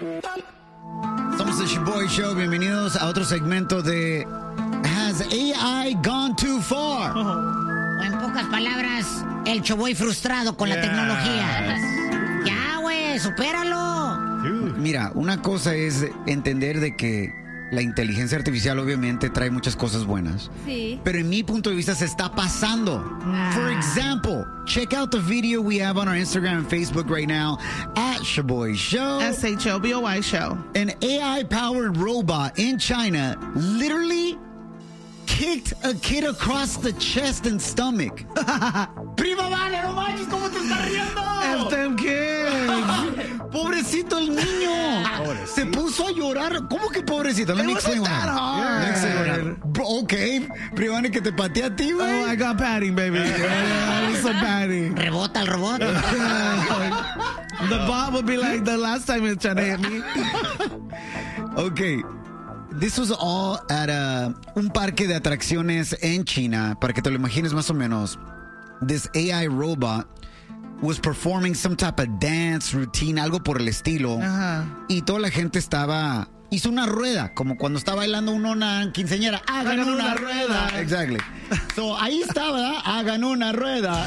Somos el Shoboy Show. Bienvenidos a otro segmento de Has AI Gone Too Far? O en pocas palabras, el Shoboy frustrado con la tecnología. Ya, güey, supéralo. Mira, una cosa es entender de que la inteligencia artificial obviamente trae muchas cosas buenas. Sí. Pero en mi punto de vista se está pasando. For example, check out the video we have on our Instagram and Facebook right now at Shoboy Show. SHOBOY Show. An AI-powered robot in China literally kicked a kid across the chest and stomach. Prima Vale, no manches, ¿cómo te estás riendo? Them kids. Pobrecito el niño. Se puso a llorar. ¿Cómo que pobrecito? Let me explain what happened. Okay. Privane, que te patea a ti, güey. Oh, I got padding, baby. I was some padding. Rebota el robot. The bot would be like the last time it tried to hit me. Okay. This was all at un parque de atracciones en China. Para que te lo imagines más o menos. This AI robot was performing some type of dance routine, algo por el estilo. Y toda la gente hizo una rueda, como cuando está bailando una quinceañera. Hagan una rueda. Exactly. So ahí estaba, hagan una rueda.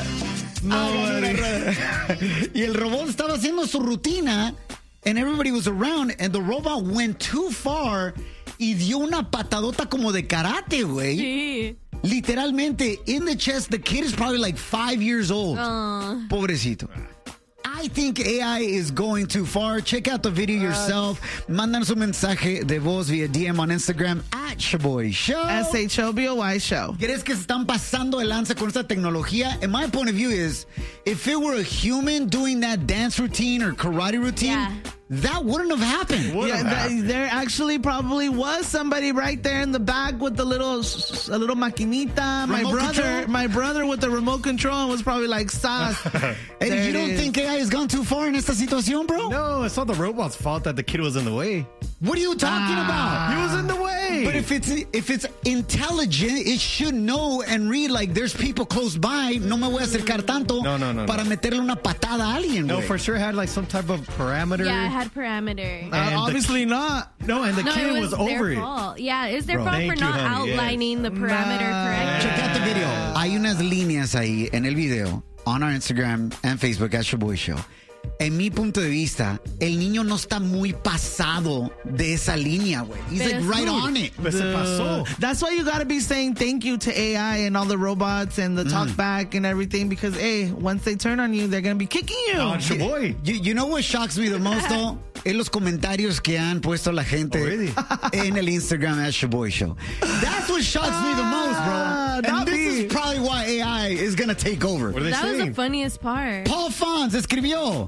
Y el robot estaba haciendo su rutina, and everybody was around, and the robot went too far y dio una patadota como de karate, güey. Sí. Literalmente, in the chest, the kid is probably like 5 years old. Pobrecito. I think AI is going too far. Check out the video yourself. Mándanos un mensaje de voz via DM on Instagram at Shoboy Show. SHOBOY Show. ¿Crees que se están pasando de lanza con esta tecnología? And my point of view is, if it were a human doing that dance routine or karate routine, that wouldn't have happened. There actually probably was somebody right there in the back with the little maquinita. My brother with the remote control was probably like, "Sas." And you don't think AI has gone too far in esta situación, bro? No, it's not the robot's fault that the kid was in the way. What are you talking about? He was in the way. But if it's intelligent, it should know and read like there's people close by. No me voy a acercar tanto para meterle una patada a alguien. No, güey. for sure it had like some type of parameter. Yeah, it had parameter. Obviously not. No, and the kid it was their over it. fault. Yeah, it's their Bro, fault for thank you, not honey. outlining the parameter correctly. Check out the video. Hay unas líneas ahí en el video on our Instagram and Facebook at Shoboy Show. En mi punto de vista, el niño no está muy pasado de esa línea, güey. He's Pero like right on it. Pero se pasó. That's why you gotta be saying thank you to AI and all the robots and the talk back and everything, because once they turn on you, they're gonna be kicking you. Oh, Shoboy. You know what shocks me the most, though? En los comentarios que han puesto la gente en el Instagram at Shoboy Show. That's what shocks me the most, bro. And this is probably why AI is going to take over. What are they That saying? was the funniest part. Paul Fons escribió.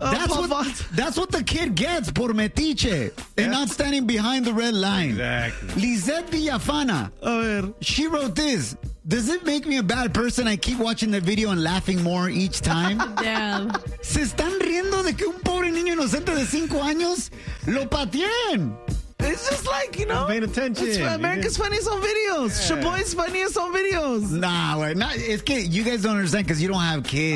That's what the kid gets por metiche and not standing behind the red line. Exactly. Lizette Villafana. She wrote this. Does it make me a bad person? I keep watching the video and laughing more each time. Damn. Se están riendo de que un pobre niño inocente de 5 años lo pateen. It's just like, you know, paying attention. It's America's Funniest Home Videos. Shoboy's Funniest Home Videos. Nah, güey. Es que you guys don't understand because you don't have kids.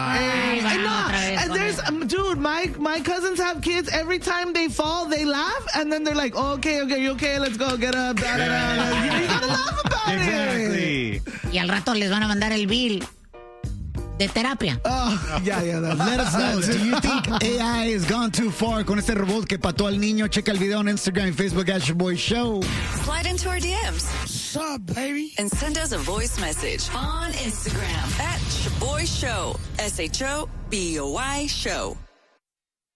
And there's, dude, my cousins have kids. Every time they fall, they laugh, and then they're like, oh, okay, you okay? Let's go, get up. You gotta laugh about Exactly. Y al rato les van a mandar el bill de terapia. Let us know. Do you think AI has gone too far con este robot que pató al niño? Checa el video on Instagram and Facebook at Shoboy Show. Slide into our DMs. What's up, baby? And send us a voice message on Instagram at Shoboy Show. SHOBOY Show.